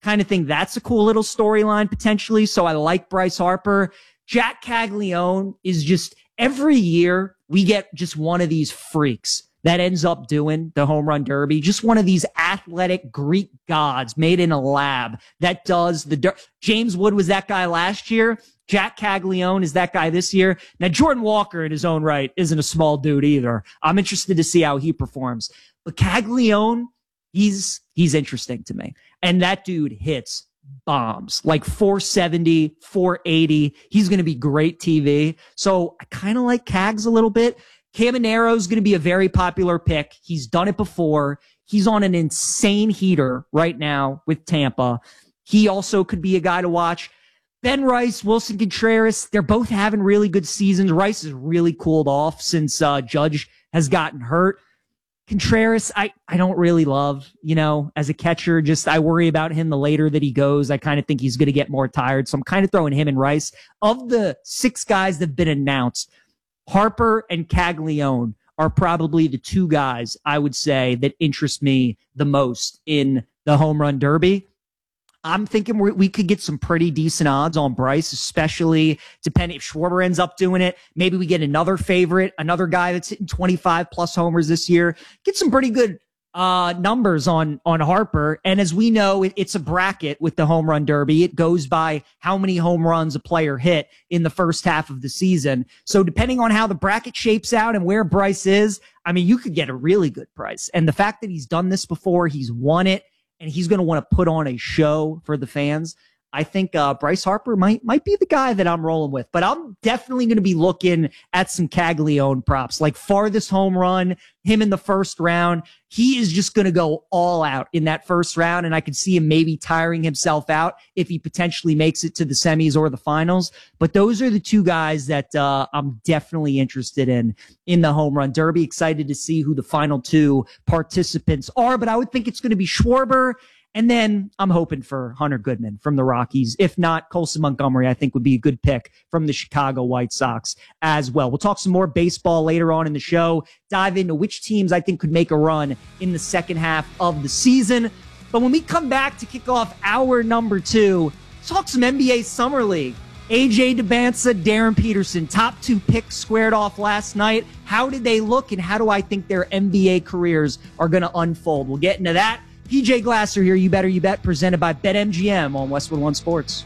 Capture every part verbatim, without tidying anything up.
Kind of think that's a cool little storyline potentially. So I like Bryce Harper. Jack Caglione is just every year we get just one of these freaks that ends up doing the home run derby. Just one of these athletic Greek gods made in a lab that does the der- James Wood was that guy last year. Jack Caglione is that guy this year. Now, Jordan Walker in his own right isn't a small dude either. I'm interested to see how he performs. But Caglione, he's, he's interesting to me. And that dude hits bombs like four seventy, four eighty. He's going to be great T V. So I kind of like Cags a little bit. Caminero is going to be a very popular pick. He's done it before. He's on an insane heater right now with Tampa. He also could be a guy to watch. Ben Rice, Wilson Contreras, they're both having really good seasons. Rice has really cooled off since uh, Judge has gotten hurt. Contreras, I, I don't really love, you know, as a catcher. Just I worry about him the later that he goes. I kind of think he's going to get more tired. So I'm kind of throwing him and Rice. Of the six guys that have been announced, Harper and Caglione are probably the two guys I would say that interest me the most in the home run derby. I'm thinking we we could get some pretty decent odds on Bryce, especially depending if Schwarber ends up doing it. Maybe we get another favorite, another guy that's hitting twenty-five plus homers this year. Get some pretty good uh numbers on on Harper. And as we know, it, it's a bracket with the home run derby. It goes by how many home runs a player hit in the first half of the season. So depending on how the bracket shapes out and where Bryce is, I mean, you could get a really good price. And the fact that he's done this before, he's won it, and he's going to want to put on a show for the fans. I think uh, Bryce Harper might might be the guy that I'm rolling with. But I'm definitely going to be looking at some Caglione props, like farthest home run, him in the first round. He is just going to go all out in that first round, and I could see him maybe tiring himself out if he potentially makes it to the semis or the finals. But those are the two guys that uh, I'm definitely interested in in the home run derby. Excited to see who the final two participants are, but I would think it's going to be Schwarber. And then I'm hoping for Hunter Goodman from the Rockies. If not, Colson Montgomery, I think would be a good pick from the Chicago White Sox as well. We'll talk some more baseball later on in the show, dive into which teams I think could make a run in the second half of the season. But when we come back to kick off hour number two, talk some N B A Summer League. A J Debnza, Darren Peterson, top two picks squared off last night. How did they look, and how do I think their N B A careers are going to unfold? We'll get into that. P J Glasser here, You Better You Bet, presented by BetMGM on Westwood One Sports.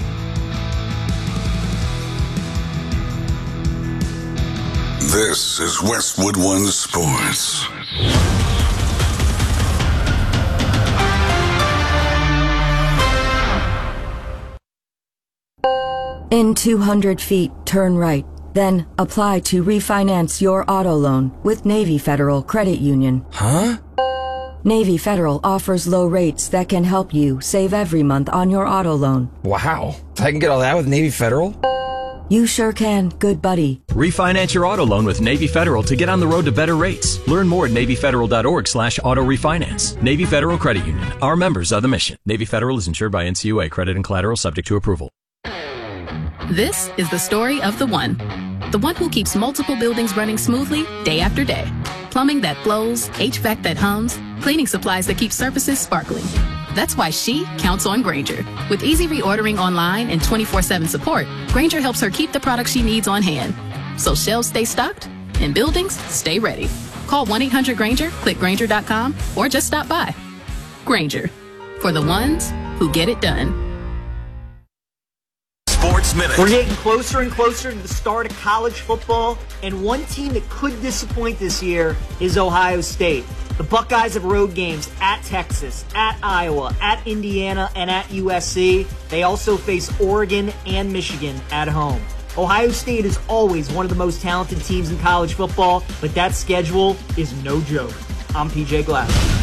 This is Westwood One Sports. In two hundred feet, turn right. Then apply to refinance your auto loan with Navy Federal Credit Union. Huh? Navy Federal offers low rates that can help you save every month on your auto loan. Wow. I can get all that with Navy Federal? You sure can, good buddy. Refinance your auto loan with Navy Federal to get on the road to better rates. Learn more at NavyFederal.org slash auto refinance. Navy Federal Credit Union. Our members are the mission. Navy Federal is insured by N C U A. Credit and collateral subject to approval. This is the story of the one. The one who keeps multiple buildings running smoothly day after day. Plumbing that flows, H V A C that hums, cleaning supplies that keep surfaces sparkling. That's why she counts on Grainger. With easy reordering online and twenty-four seven support, Grainger helps her keep the products she needs on hand. So shelves stay stocked and buildings stay ready. Call one eight hundred Grainger, click Grainger dot com, or just stop by. Grainger, for the ones who get it done. Sports Minute. We're getting closer and closer to the start of college football, and one team that could disappoint this year is Ohio State. The Buckeyes have road games at Texas, at Iowa, at Indiana, and at U S C. They also face Oregon and Michigan at home. Ohio State is always one of the most talented teams in college football, but that schedule is no joke. I'm P J Glasser.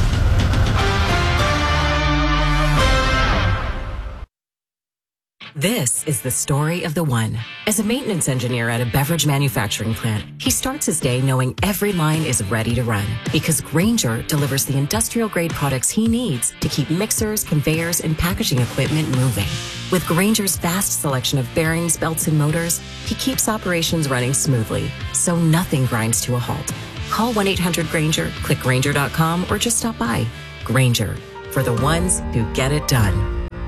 This is the story of the one. As a maintenance engineer at a beverage manufacturing plant, he starts his day knowing every line is ready to run because Grainger delivers the industrial-grade products he needs to keep mixers, conveyors, and packaging equipment moving. With Grainger's vast selection of bearings, belts, and motors, he keeps operations running smoothly, so nothing grinds to a halt. Call one eight hundred Grainger, click Grainger dot com, or just stop by. Grainger, for the ones who get it done.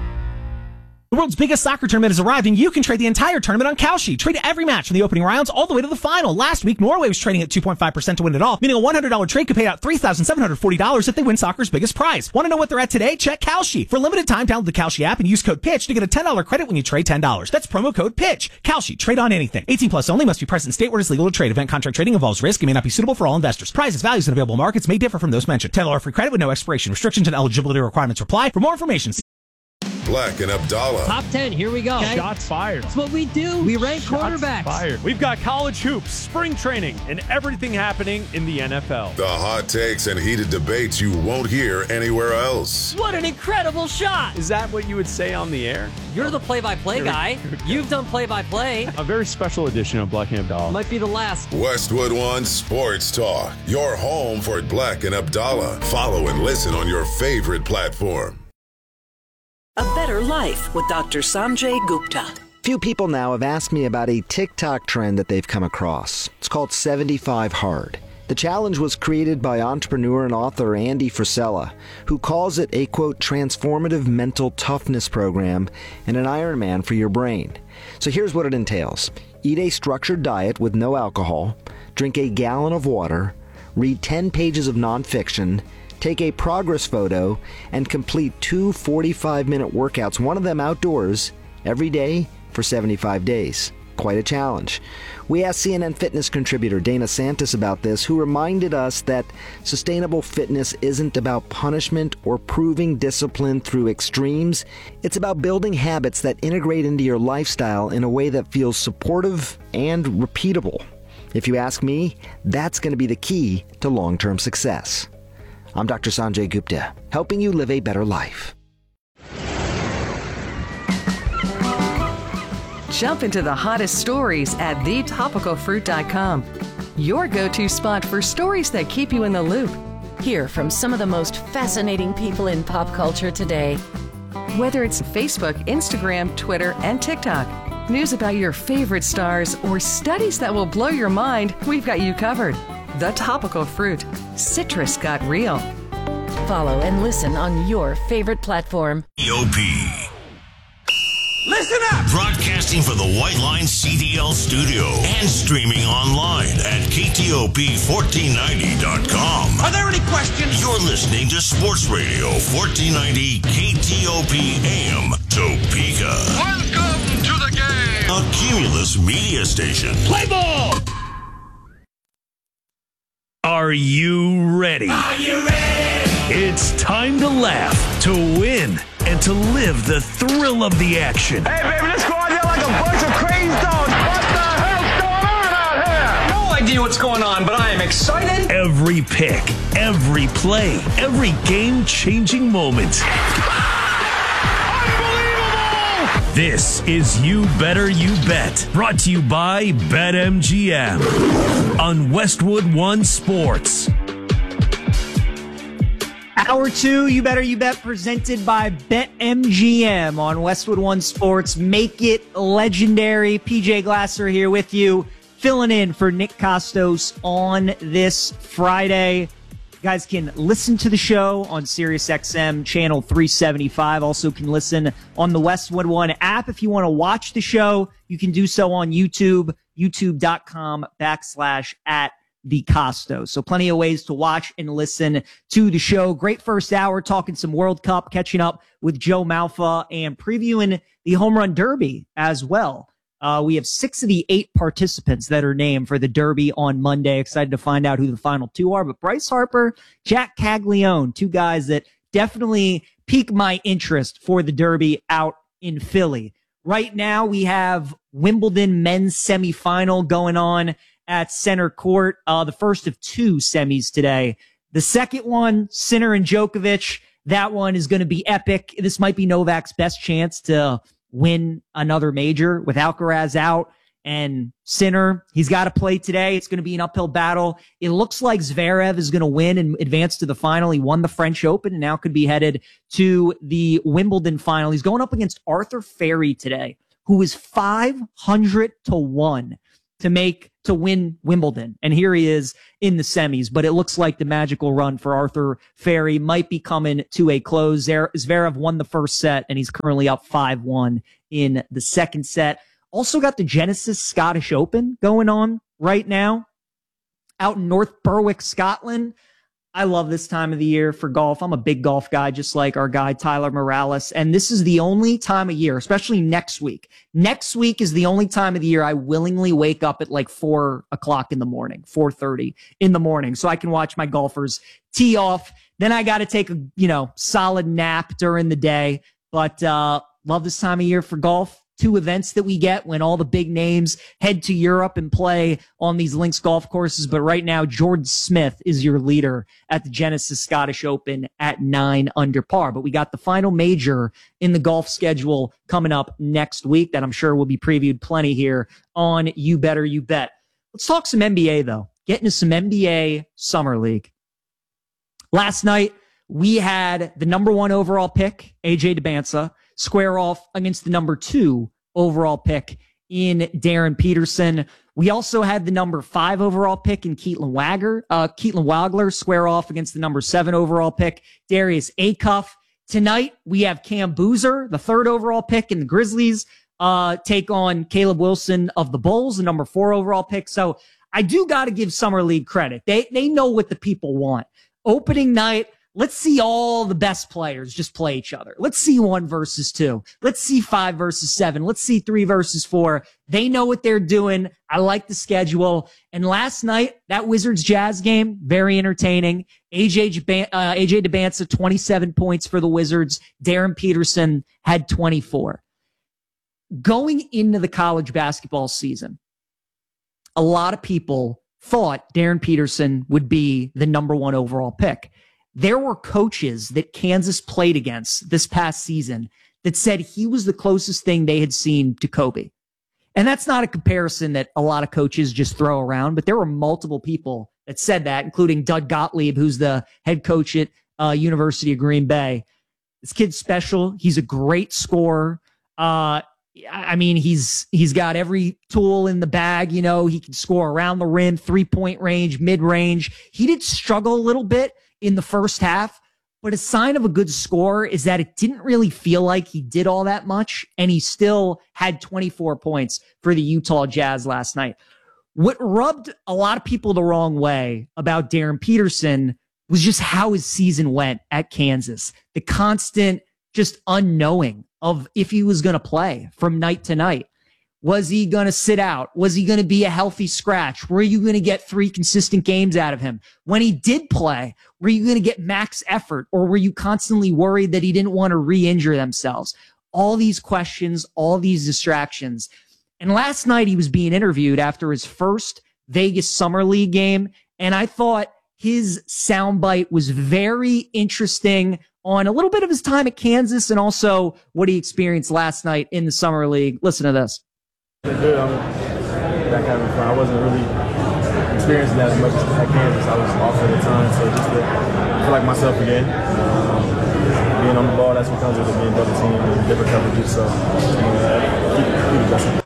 The world's biggest soccer tournament has arrived, and you can trade the entire tournament on Kalshi. Trade every match from the opening rounds all the way to the final. Last week, Norway was trading at two point five percent to win it all, meaning a one hundred dollars trade could pay out three thousand seven hundred forty dollars if they win soccer's biggest prize. Want to know what they're at today? Check Kalshi. For a limited time, download the Kalshi app and use code PITCH to get a ten dollars credit when you trade ten dollars. That's promo code PITCH. Kalshi. Trade on anything. eighteen plus only. Must be present in state where it's legal to trade. Event contract trading involves risk and may not be suitable for all investors. Prizes, values, and available markets may differ from those mentioned. ten dollars free credit with no expiration. Restrictions and eligibility requirements apply. For more information, see Black and Abdallah. Top ten, here we go. Okay. Shots fired. That's what we do. We rank Shots quarterbacks. Fired. We've got college hoops, spring training, and everything happening in the N F L. The hot takes and heated debates you won't hear anywhere else. What an incredible shot. Is that what you would say on the air? You're the play-by-play guy. You've done play-by-play. A very special edition of Black and Abdallah. Might be the last. Westwood One Sports Talk. Your home for Black and Abdallah. Follow and listen on your favorite platform. A Better Life with Doctor Sanjay Gupta. Few people now have asked me about a TikTok trend that they've come across. It's called seventy-five hard. The challenge was created by entrepreneur and author Andy Frisella, who calls it a, quote, transformative mental toughness program and an Ironman for your brain. So here's what it entails. Eat a structured diet with no alcohol, drink a gallon of water, read ten pages of nonfiction, take a progress photo, and complete two forty-five minute workouts, one of them outdoors, every day for seventy-five days. Quite a challenge. We asked C N N Fitness contributor Dana Santis about this, who reminded us that sustainable fitness isn't about punishment or proving discipline through extremes. It's about building habits that integrate into your lifestyle in a way that feels supportive and repeatable. If you ask me, that's going to be the key to long-term success. I'm Doctor Sanjay Gupta, helping you live a better life. Jump into the hottest stories at the topical fruit dot com. Your go-to spot for stories that keep you in the loop. Hear from some of the most fascinating people in pop culture today. Whether it's Facebook, Instagram, Twitter, and TikTok, news about your favorite stars, or studies that will blow your mind, we've got you covered. The Topical Fruit. Citrus got real. Follow and listen on your favorite platform. K T O P. Listen up! Broadcasting from the White Line C D L studio and streaming online at K T O P fourteen ninety dot com. Are there any questions? You're listening to Sports Radio fourteen ninety K T O P A M Topeka. Welcome to the game! A Cumulus media station. Play ball! Are you ready? Are you ready? It's time to laugh, to win, and to live the thrill of the action. Hey, baby, let's go out there like a bunch of crazy dogs. What the hell's going on out here? No idea what's going on, but I am excited. Every pick, every play, every game-changing moment. Unbelievable! This is You Better You Bet, brought to you by BetMGM on Westwood One Sports. Hour two, You Better You Bet, presented by BetMGM on Westwood One Sports. Make it legendary. P J Glasser here with you, filling in for Nick Costos on this Friday. You guys can listen to the show on SiriusXM channel three seventy-five. Also can listen on the Westwood One app. If you want to watch the show, you can do so on YouTube, youtube.com backslash at the Costos. So plenty of ways to watch and listen to the show. Great first hour, talking some World Cup, catching up with Joe Malfa, and previewing the Home Run Derby as well. Uh, we have six of the eight participants that are named for the Derby on Monday. Excited to find out who the final two are. But Bryce Harper, Jack Caglione, two guys that definitely pique my interest for the Derby out in Philly. Right now, we have Wimbledon men's semifinal going on at center court, uh, the first of two semis today. The second one, Sinner and Djokovic, that one is going to be epic. This might be Novak's best chance to win another major with Alcaraz out. And Sinner, he's got to play today. It's going to be an uphill battle. It looks like Zverev is going to win and advance to the final. He won the French Open and now could be headed to the Wimbledon final. He's going up against Arthur Ferry today, who is five hundred to one to make to win Wimbledon. And here he is in the semis, but it looks like the magical run for Arthur Ferry might be coming to a close. Zverev won the first set, and he's currently up five one in the second set. Also got the Genesis Scottish Open going on right now out in North Berwick, Scotland. I love this time of the year for golf. I'm a big golf guy, just like our guy, Tyler Morales. And this is the only time of year, especially next week. Next week is the only time of the year I willingly wake up at like four o'clock in the morning, four thirty in the morning, so I can watch my golfers tee off. Then I got to take a, you know, solid nap during the day. But, uh, love this time of year for golf. Two events that we get when all the big names head to Europe and play on these links golf courses. But right now, Jordan Smith is your leader at the Genesis Scottish Open at nine under par. But we got the final major in the golf schedule coming up next week that I'm sure will be previewed plenty here on You Better You Bet. Let's talk some N B A, though. Get into some N B A Summer League. Last night, we had the number one overall pick, A J Debinsa, square off against the number two overall pick in Darren Peterson. We also had the number five overall pick in Keatlin Wagler, uh, Keatlin Wagler square off against the number seven overall pick, Darius Acuff. Tonight, we have Cam Boozer, the third overall pick in the Grizzlies, uh, take on Caleb Wilson of the Bulls, the number four overall pick. So I do got to give Summer League credit. They, they know what the people want. Opening night, let's see all the best players just play each other. Let's see one versus two. Let's see five versus seven. Let's see three versus four. They know what they're doing. I like the schedule. And last night, that Wizards Jazz game, very entertaining. A J uh, A J Debinsa, twenty-seven points for the Wizards. Darren Peterson had twenty-four. Going into the college basketball season, a lot of people thought Darren Peterson would be the number one overall pick. There were coaches that Kansas played against this past season that said he was the closest thing they had seen to Kobe. And that's not a comparison that a lot of coaches just throw around, but there were multiple people that said that, including Doug Gottlieb, who's the head coach at uh, University of Green Bay. This kid's special. He's a great scorer. Uh, I mean, he's he's got every tool in the bag. You know, he can score around the rim, three-point range, mid-range. He did struggle a little bit in the first half, but a sign of a good scorer is that it didn't really feel like he did all that much, and he still had twenty-four points for the Utah Jazz last night. What rubbed a lot of people the wrong way about Darren Peterson was just how his season went at Kansas. The constant just unknowing of if he was going to play from night to night. Was he going to sit out? Was he going to be a healthy scratch? Were you going to get three consistent games out of him? When he did play, were you going to get max effort, or were you constantly worried that he didn't want to re-injure themselves? All these questions, all these distractions. And last night he was being interviewed after his first Vegas Summer League game, and I thought his soundbite was very interesting on a little bit of his time at Kansas and also what he experienced last night in the Summer League. Listen to this. Good. I'm back having fun. I wasn't really experiencing that as much at Kansas. I was off at the time, so just to feel like myself again. Um, being on the ball, that's what comes with it, being double team and different coverages. So uh, keep, keep adjusting.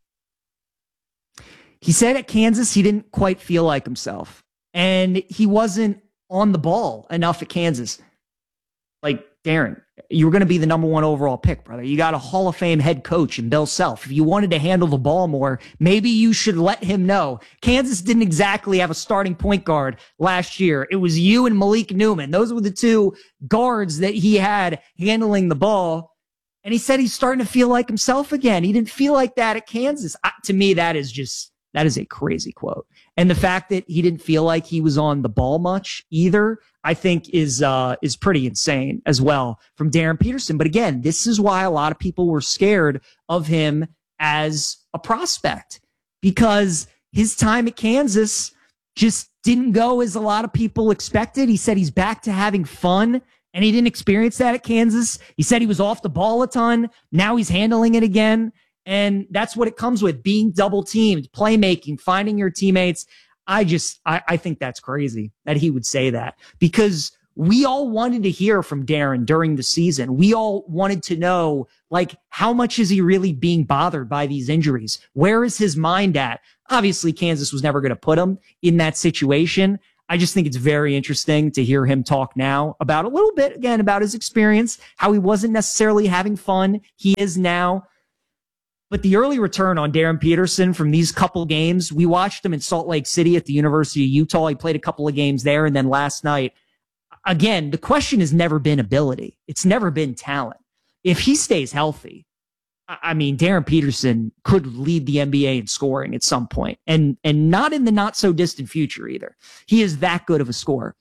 He said at Kansas he didn't quite feel like himself, and he wasn't on the ball enough at Kansas. Like, Darren, you were going to be the number one overall pick, brother. You got a Hall of Fame head coach in Bill Self. If you wanted to handle the ball more, maybe you should let him know. Kansas didn't exactly have a starting point guard last year. It was you and Malik Newman. Those were the two guards that he had handling the ball. And he said he's starting to feel like himself again. He didn't feel like that at Kansas. I, to me, that is just, that is a crazy quote. And the fact that he didn't feel like he was on the ball much either, I think is, uh, is pretty insane as well from Darren Peterson. But again, this is why a lot of people were scared of him as a prospect, because his time at Kansas just didn't go as a lot of people expected. He said he's back to having fun, and he didn't experience that at Kansas. He said he was off the ball a ton. Now he's handling it again. And that's what it comes with, being double teamed, playmaking, finding your teammates. I just, I, I think that's crazy that he would say that, because we all wanted to hear from Darren during the season. We all wanted to know, like, how much is he really being bothered by these injuries? Where is his mind at? Obviously, Kansas was never going to put him in that situation. I just think it's very interesting to hear him talk now about a little bit, again, about his experience, how he wasn't necessarily having fun. He is now. But the early return on Darren Peterson from these couple games, we watched him in Salt Lake City at the University of Utah. He played a couple of games there. And then last night, again, the question has never been ability. It's never been talent. If he stays healthy, I mean, Darren Peterson could lead the N B A in scoring at some point, and and not in the not so distant future either. He is that good of a scorer.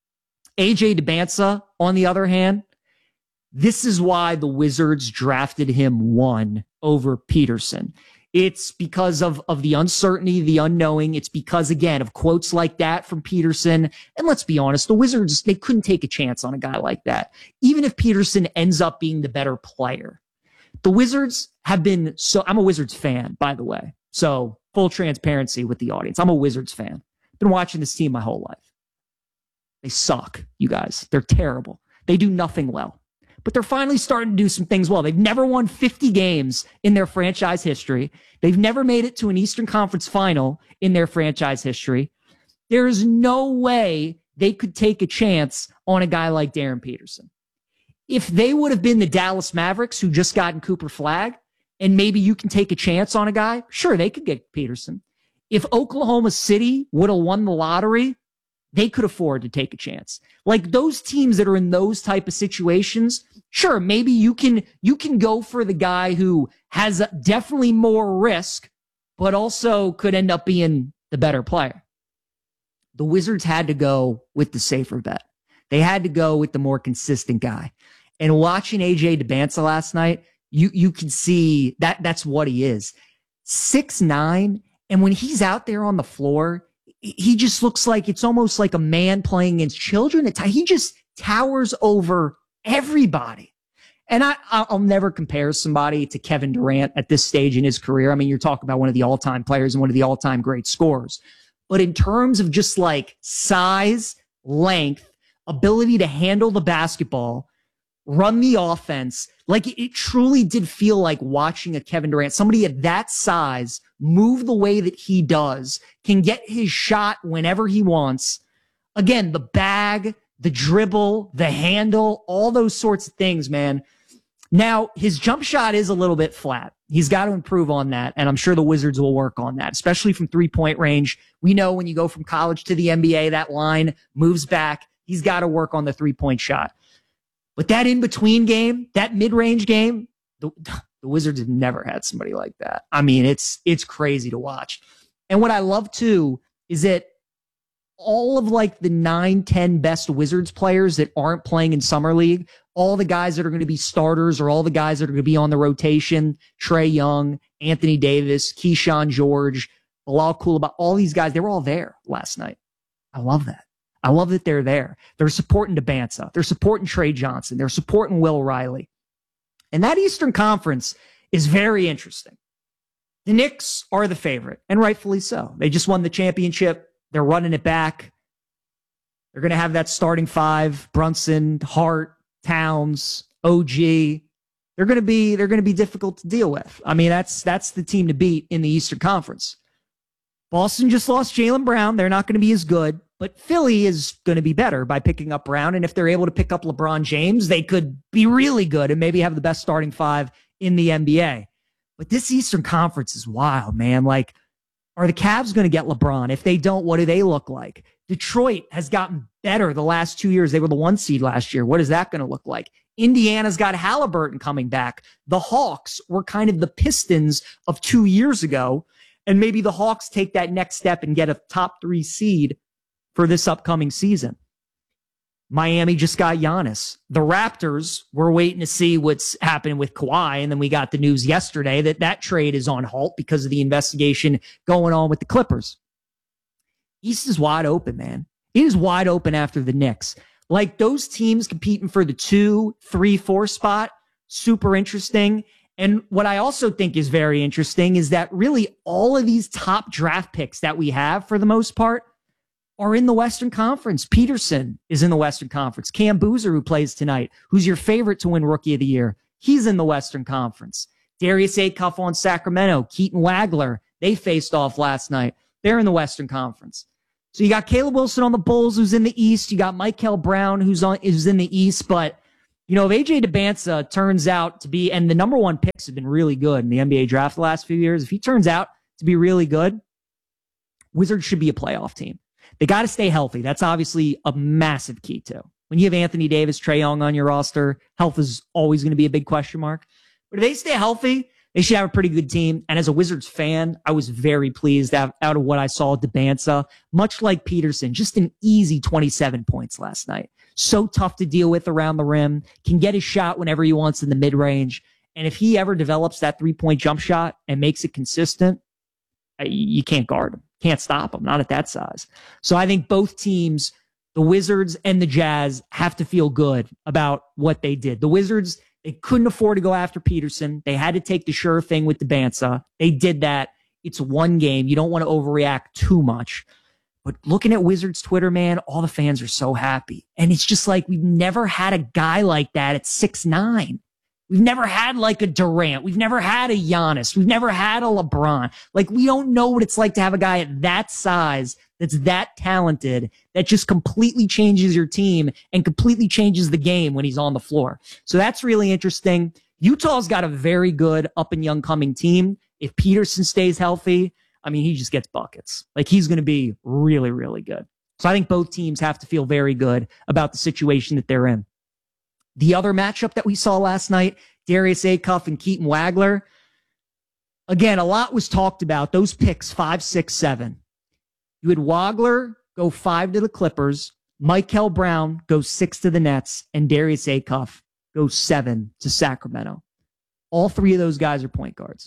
A J Dybantsa, on the other hand, this is why the Wizards drafted him one over Peterson. It's because of, of the uncertainty, the unknowing. It's because, again, of quotes like that from Peterson. And let's be honest, the Wizards, they couldn't take a chance on a guy like that. Even if Peterson ends up being the better player. The Wizards have been so, I'm a Wizards fan, by the way. So full transparency with the audience. I'm a Wizards fan. Been watching this team my whole life. They suck, you guys. They're terrible. They do nothing well. But they're finally starting to do some things well. They've never won fifty games in their franchise history. They've never made it to an Eastern Conference final in their franchise history. There is no way they could take a chance on a guy like Darren Peterson. If they would have been the Dallas Mavericks who just gotten Cooper Flagg, and maybe you can take a chance on a guy, sure, they could get Peterson. If Oklahoma City would have won the lottery, they could afford to take a chance. Like those teams that are in those type of situations, sure, maybe you can you can go for the guy who has definitely more risk, but also could end up being the better player. The Wizards had to go with the safer bet. They had to go with the more consistent guy. And watching A J Dybantsa last night, you you can see that that's what he is. six nine, and when he's out there on the floor, he just looks like it's almost like a man playing against children. It's, he just towers over everybody. And I, I'll never compare somebody to Kevin Durant at this stage in his career. I mean, you're talking about one of the all-time players and one of the all-time great scorers. But in terms of just like size, length, ability to handle the basketball, run the offense, like it truly did feel like watching a Kevin Durant, somebody at that size, move the way that he does, can get his shot whenever he wants. Again, the bag, the dribble, the handle, all those sorts of things, man. Now, his jump shot is a little bit flat. He's got to improve on that, and I'm sure the Wizards will work on that, especially from three-point range. We know when you go from college to the N B A, that line moves back. He's got to work on the three-point shot. But that in-between game, that mid-range game, the, the Wizards have never had somebody like that. I mean, it's it's crazy to watch. And what I love, too, is that all of like the nine, ten best Wizards players that aren't playing in Summer League, all the guys that are going to be starters or all the guys that are going to be on the rotation, Trae Young, Anthony Davis, Keyshawn George, Bilal Coulibaly, all these guys, they were all there last night. I love that. I love that they're there. They're supporting Dybantsa. They're supporting Trey Johnson. They're supporting Will Riley. And that Eastern Conference is very interesting. The Knicks are the favorite, and rightfully so. They just won the championship. They're running it back. They're going to have that starting five, Brunson, Hart, Towns, O G. They're going to be, they're going to be difficult to deal with. I mean, that's, that's the team to beat in the Eastern Conference. Boston just lost Jaylen Brown. They're not going to be as good. But Philly is going to be better by picking up Brown. And if they're able to pick up LeBron James, they could be really good and maybe have the best starting five in the N B A. But this Eastern Conference is wild, man. Like, are the Cavs going to get LeBron? If they don't, what do they look like? Detroit has gotten better the last two years. They were the one seed last year. What is that going to look like? Indiana's got Halliburton coming back. The Hawks were kind of the Pistons of two years ago. And maybe the Hawks take that next step and get a top three seed for this upcoming season. Miami just got Giannis. The Raptors, we're waiting to see what's happening with Kawhi. And then we got the news yesterday that that trade is on halt because of the investigation going on with the Clippers. East is wide open, man. It is wide open after the Knicks. Like those teams competing for the two, three, four spot, super interesting. And what I also think is very interesting is that really all of these top draft picks that we have for the most part are in the Western Conference. Peterson is in the Western Conference. Cam Boozer, who plays tonight, who's your favorite to win Rookie of the Year, he's in the Western Conference. Darius Acuff on Sacramento, Keaton Wagler, they faced off last night. They're in the Western Conference. So you got Caleb Wilson on the Bulls, who's in the East. You got Michael Brown, who's on who's in the East. But, you know, if A J DeBanza turns out to be, and the number one picks have been really good in the N B A draft the last few years, if he turns out to be really good, Wizards should be a playoff team. They got to stay healthy. That's obviously a massive key, too. When you have Anthony Davis, Trae Young on your roster, health is always going to be a big question mark. But if they stay healthy, they should have a pretty good team. And as a Wizards fan, I was very pleased out, out of what I saw at DeBanza. Much like Peterson, just an easy twenty-seven points last night. So tough to deal with around the rim. Can get his shot whenever he wants in the mid-range. And if he ever develops that three-point jump shot and makes it consistent, you can't guard him. Can't stop him. Not at that size. So I think both teams, the Wizards and the Jazz, have to feel good about what they did. The Wizards, they couldn't afford to go after Peterson. They had to take the sure thing with DeBanza. They did that. It's one game. You don't want to overreact too much. But looking at Wizards Twitter, man, all the fans are so happy. And it's just like we've never had a guy like that at six nine. We've never had like a Durant. We've never had a Giannis. We've never had a LeBron. Like, we don't know what it's like to have a guy at that size that's that talented that just completely changes your team and completely changes the game when he's on the floor. So that's really interesting. Utah's got a very good up and young coming team. If Peterson stays healthy, I mean, he just gets buckets. Like, he's going to be really, really good. So I think both teams have to feel very good about the situation that they're in. The other matchup that we saw last night, Darius Acuff and Keaton Wagler. Again, a lot was talked about. Those picks, five, six, seven. You had Wagler go five to the Clippers, Michael Brown go six to the Nets, and Darius Acuff go seven to Sacramento. All three of those guys are point guards.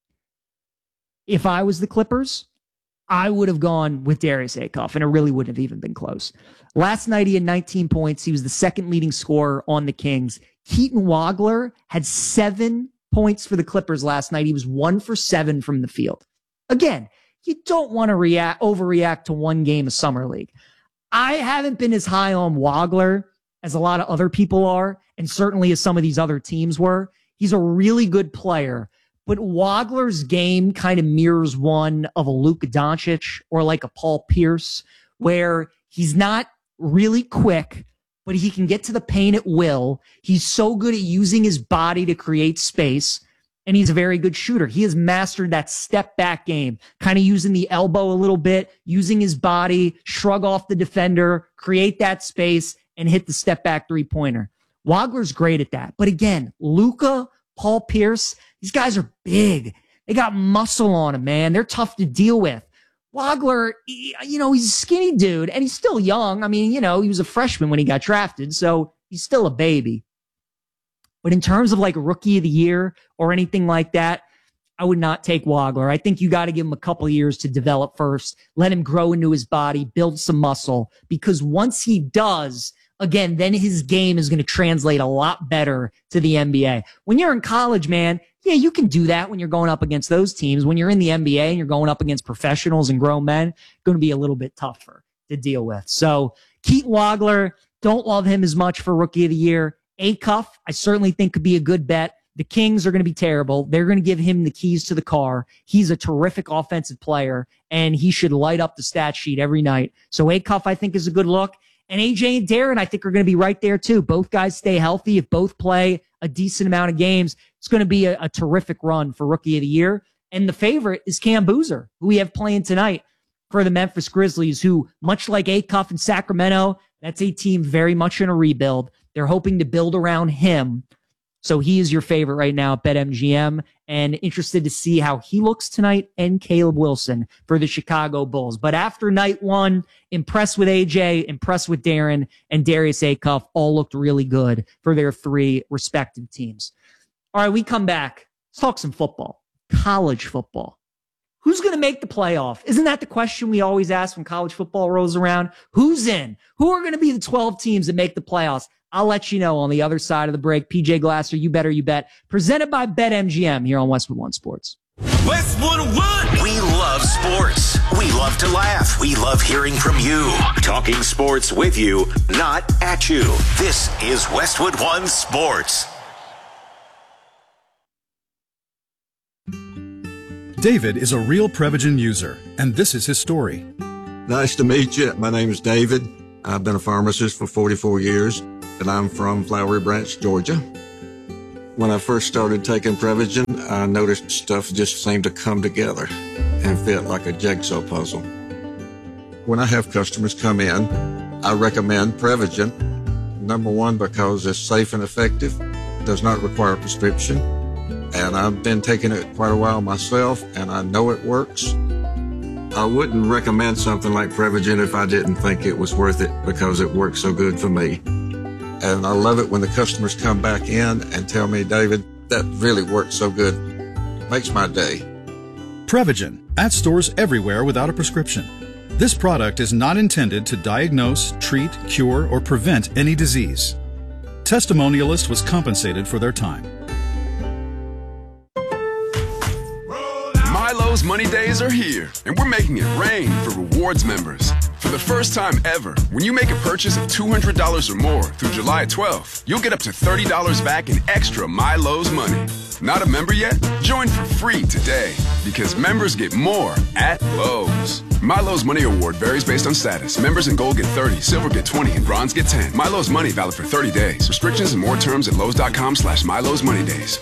If I was the Clippers, I would have gone with Darius Acuff, and it really wouldn't have even been close. Last night, he had nineteen points. He was the second leading scorer on the Kings. Keaton Wagler had seven points for the Clippers last night. He was one for seven from the field. Again, you don't want to react, overreact to one game of Summer League. I haven't been as high on Wagler as a lot of other people are, and certainly as some of these other teams were. He's a really good player. But Wagler's game kind of mirrors one of a Luka Doncic or like a Paul Pierce, where he's not really quick, but he can get to the paint at will. He's so good at using his body to create space, and he's a very good shooter. He has mastered that step back game, kind of using the elbow a little bit, using his body, shrug off the defender, create that space, and hit the step back three-pointer. Wagler's great at that. But again, Luka, Paul Pierce, these guys are big. They got muscle on them, man. They're tough to deal with. Wagler, you know, he's a skinny dude, and he's still young. I mean, you know, he was a freshman when he got drafted, so he's still a baby. But in terms of like Rookie of the Year or anything like that, I would not take Wagler. I think you got to give him a couple of years to develop first, let him grow into his body, build some muscle, because once he does, again, then his game is going to translate a lot better to the N B A. When you're in college, man, yeah, you can do that when you're going up against those teams. When you're in the N B A and you're going up against professionals and grown men, going to be a little bit tougher to deal with. So Keaton Wagler, don't love him as much for Rookie of the Year. Acuff, I certainly think could be a good bet. The Kings are going to be terrible. They're going to give him the keys to the car. He's a terrific offensive player, and he should light up the stat sheet every night. So Acuff, I think, is a good look. And A J and Deron, I think, are going to be right there, too. Both guys stay healthy. If both play a decent amount of games, it's going to be a, a terrific run for Rookie of the Year. And the favorite is Cam Boozer, who we have playing tonight for the Memphis Grizzlies, who, much like Acuff in Sacramento, that's a team very much in a rebuild. They're hoping to build around him. So he is your favorite right now at BetMGM, and interested to see how he looks tonight, and Caleb Wilson for the Chicago Bulls. But after night one, impressed with A J, impressed with Deron, and Darius Acuff all looked really good for their three respective teams. All right, we come back. Let's talk some football, college football. Who's going to make the playoff? Isn't that the question we always ask when college football rolls around? Who's in? Who are going to be the twelve teams that make the playoffs? I'll let you know on the other side of the break. P J Glasser, You Better You Bet, presented by BetMGM here on Westwood One Sports. Westwood One. We love sports. We love to laugh. We love hearing from you. Talking sports with you, not at you. This is Westwood One Sports. David is a real Prevagen user, and this is his story. Nice to meet you. My name is David. I've been a pharmacist for forty-four years, and I'm from Flowery Branch, Georgia. When I first started taking Prevagen, I noticed stuff just seemed to come together and fit like a jigsaw puzzle. When I have customers come in, I recommend Prevagen. Number one, because it's safe and effective, does not require a prescription, and I've been taking it quite a while myself, and I know it works. I wouldn't recommend something like Prevagen if I didn't think it was worth it because it works so good for me. And I love it when the customers come back in and tell me, David, that really works so good. Makes my day. Prevagen, at stores everywhere without a prescription. This product is not intended to diagnose, treat, cure, or prevent any disease. Testimonialist was compensated for their time. Milo's Money Days are here, and we're making it rain for rewards members. For the first time ever, when you make a purchase of two hundred dollars or more through July twelfth, you'll get up to thirty dollars back in extra Milo's money. Not a member yet? Join for free today, because members get more at Lowe's. Milo's Money Award varies based on status. Members in gold get thirty, silver get twenty, and bronze get ten. Milo's Money valid for thirty days. Restrictions and more terms at Lowe's.com slash Milo's Money Days.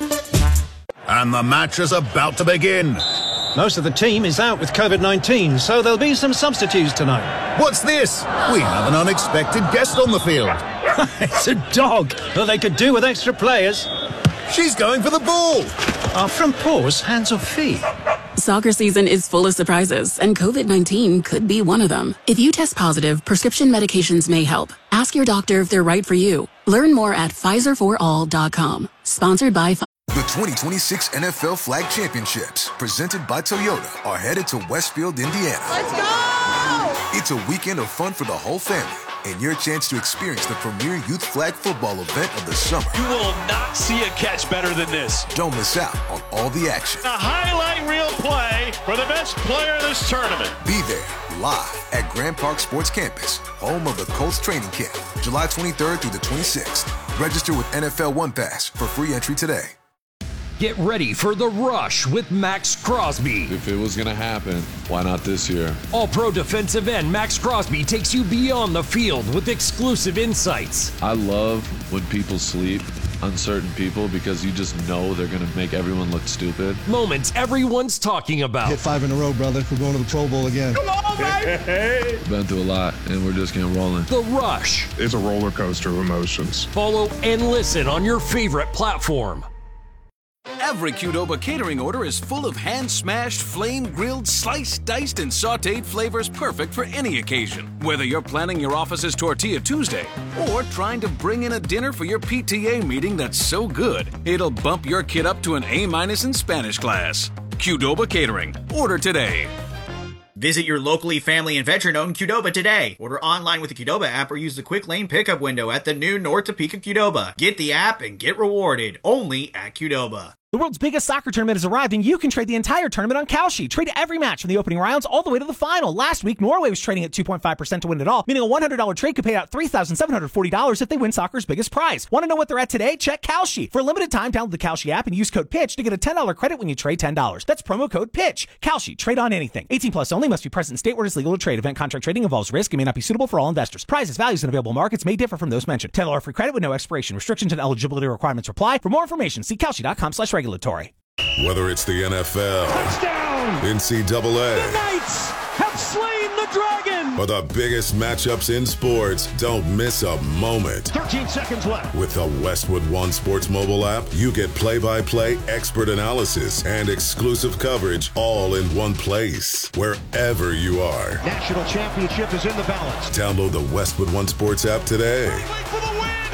And the match is about to begin. Most of the team is out with COVID nineteen, so there'll be some substitutes tonight. What's this? We have an unexpected guest on the field. It's a dog. Well, they could do with extra players. She's going for the ball. Are front paws hands or feet? Soccer season is full of surprises, and COVID nineteen could be one of them. If you test positive, prescription medications may help. Ask your doctor if they're right for you. Learn more at Pfizer for all dot com. Sponsored by Pfizer. The twenty twenty-six N F L Flag Championships, presented by Toyota, are headed to Westfield, Indiana. Let's go! It's a weekend of fun for the whole family, and your chance to experience the premier youth flag football event of the summer. You will not see a catch better than this. Don't miss out on all the action. A highlight reel play for the best player in this tournament. Be there, live at Grand Park Sports Campus, home of the Colts training camp, July twenty-third through the twenty-sixth. Register with N F L One Pass for free entry today. Get ready for The Rush with Max Crosby. If it was going to happen, why not this year? All-pro defensive end Max Crosby takes you beyond the field with exclusive insights. I love when people sleep on certain people because you just know they're going to make everyone look stupid. Moments everyone's talking about. Hit five in a row, brother. We're going to the Pro Bowl again. Come on, baby! Been through a lot, and we're just getting rolling. The Rush. It's a roller coaster of emotions. Follow and listen on your favorite platform. Every Qdoba catering order is full of hand-smashed, flame-grilled, sliced, diced, and sautéed flavors perfect for any occasion. Whether you're planning your office's Tortilla Tuesday or trying to bring in a dinner for your P T A meeting that's so good, it'll bump your kid up to an A-minus in Spanish class. Qdoba Catering. Order today. Visit your locally family and veteran-owned Qdoba today. Order online with the Qdoba app or use the quick lane pickup window at the new North Topeka Qdoba. Get the app and get rewarded only at Qdoba. The world's biggest soccer tournament has arrived, and you can trade the entire tournament on Kalshi. Trade every match from the opening rounds all the way to the final. Last week, Norway was trading at two point five percent to win it all, meaning a one hundred dollars trade could pay out three thousand seven hundred forty dollars if they win soccer's biggest prize. Want to know what they're at today? Check Kalshi. For a limited time, download the Kalshi app and use code PITCH to get a ten dollars credit when you trade ten dollars. That's promo code PITCH. Kalshi. Trade on anything. eighteen plus only. Must be present in state where it is legal to trade. Event contract trading involves risk and may not be suitable for all investors. Prizes, values, and available markets may differ from those mentioned. ten dollars free credit with no expiration. Restrictions and eligibility requirements apply. For more information, see Kalshi.com slash regulatory. Whether it's the N F L, touchdown, N C double A, the Knights have slain the dragon, or the biggest matchups in sports, don't miss a moment. thirteen seconds left. With the Westwood One Sports mobile app, you get play-by-play, expert analysis, and exclusive coverage all in one place, wherever you are. National championship is in the balance. Download the Westwood One Sports app today. For the win.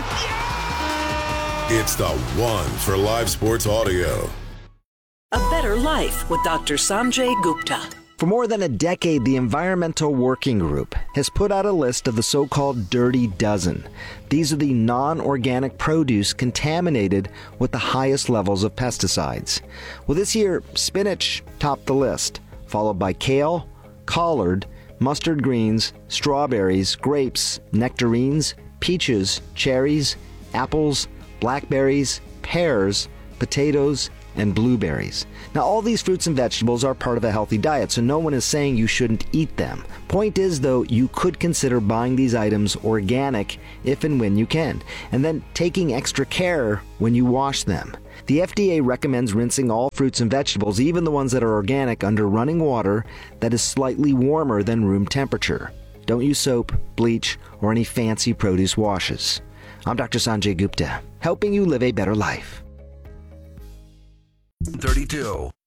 Yeah! It's the one for live sports audio. A better life with Doctor Sanjay Gupta. For more than a decade, the Environmental Working Group has put out a list of the so-called Dirty Dozen. These are the non-organic produce contaminated with the highest levels of pesticides. Well, this year, spinach topped the list, followed by kale, collard, mustard greens, strawberries, grapes, nectarines, peaches, cherries, apples, blackberries, pears, potatoes, and blueberries. Now, all these fruits and vegetables are part of a healthy diet, so no one is saying you shouldn't eat them. Point is, though, you could consider buying these items organic if and when you can, and then taking extra care when you wash them. The F D A recommends rinsing all fruits and vegetables, even the ones that are organic, under running water that is slightly warmer than room temperature. Don't use soap, bleach, or any fancy produce washes. I'm Doctor Sanjay Gupta, helping you live a better life. thirty-two.